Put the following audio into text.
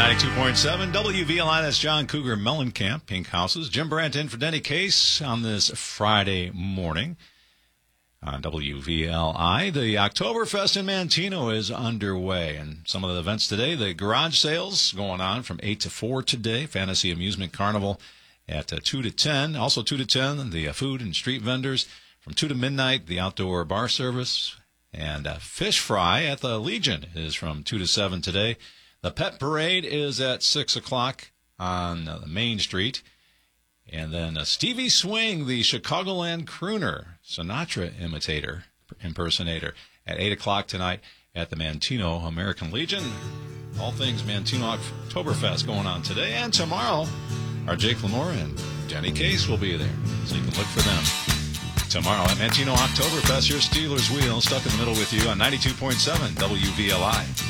92.7 WVLI, that's John Cougar Mellencamp, Pink Houses. Jim Brandt in for Denny Case on this Friday morning on WVLI. The Oktoberfest in Manteno is underway, and some of the events today, the garage sales going on from 8 to 4 today, Fantasy Amusement Carnival at 2 to 10, also 2 to 10, the food and street vendors from 2 to midnight, the outdoor bar service, and fish fry at the Legion is from 2 to 7 today. The Pet Parade is at 6 o'clock on Main Street. And then Stevie Swing, the Chicagoland crooner, Sinatra impersonator, at 8 o'clock tonight at the Manteno American Legion. All things Manteno Oktoberfest going on today. And tomorrow, our Jake Lamore and Denny Case will be there, so you can look for them. Tomorrow at Manteno Oktoberfest, your Steelers wheel stuck in the middle with you on 92.7 WVLI.